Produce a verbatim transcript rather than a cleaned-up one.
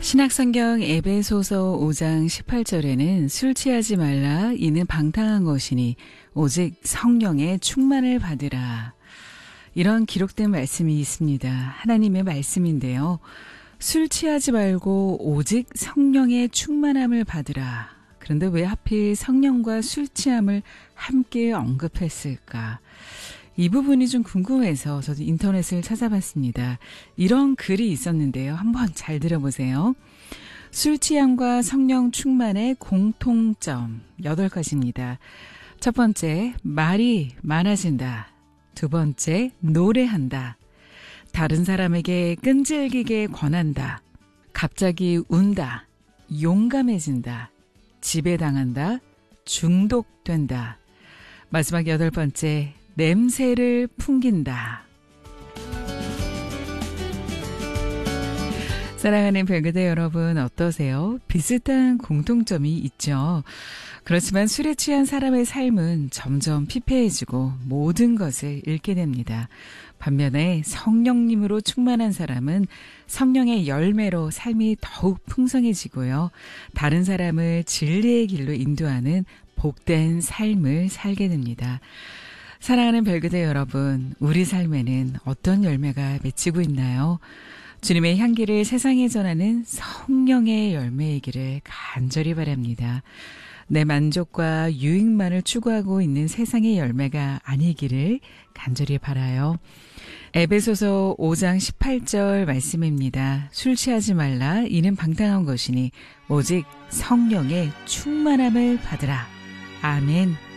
신약성경 에베소서 오 장 십팔 절에는 술 취하지 말라 이는 방탕한 것이니 오직 성령의 충만을 받으라. 이런 기록된 말씀이 있습니다. 하나님의 말씀인데요. 술 취하지 말고 오직 성령의 충만함을 받으라. 그런데 왜 하필 성령과 술 취함을 함께 언급했을까? 이 부분이 좀 궁금해서 저도 인터넷을 찾아봤습니다. 이런 글이 있었는데요. 한번 잘 들어보세요. 술 취함과 성령 충만의 공통점 여덟 가지입니다. 첫 번째, 말이 많아진다. 두 번째, 노래한다. 다른 사람에게 끈질기게 권한다. 갑자기 운다. 용감해진다. 지배당한다. 중독된다. 마지막 여덟 번째, 냄새를 풍긴다. 사랑하는 별그대 여러분 어떠세요? 비슷한 공통점이 있죠. 그렇지만 술에 취한 사람의 삶은 점점 피폐해지고 모든 것을 잃게 됩니다. 반면에 성령님으로 충만한 사람은 성령의 열매로 삶이 더욱 풍성해지고요. 다른 사람을 진리의 길로 인도하는 복된 삶을 살게 됩니다. 사랑하는 별그대 여러분, 우리 삶에는 어떤 열매가 맺히고 있나요? 주님의 향기를 세상에 전하는 성령의 열매이기를 간절히 바랍니다. 내 만족과 유익만을 추구하고 있는 세상의 열매가 아니기를 간절히 바라요. 에베소서 오 장 십팔 절 말씀입니다. 술 취하지 말라 이는 방탕한 것이니 오직 성령의 충만함을 받으라. 아멘.